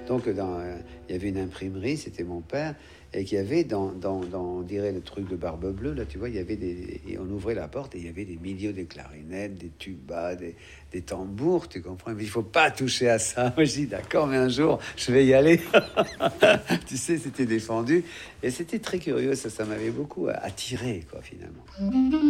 Donc, il y avait une imprimerie, c'était mon père, et qu'il y avait on dirait le truc de Barbe Bleue, là, tu vois, il y avait et on ouvrait la porte et il y avait des milieux de clarinettes, des tubas, des tambours, tu comprends? Mais il faut pas toucher à ça. Moi, je dis, d'accord, mais un jour, je vais y aller. Tu sais, c'était défendu. Et c'était très curieux, ça m'avait beaucoup attiré, quoi, finalement.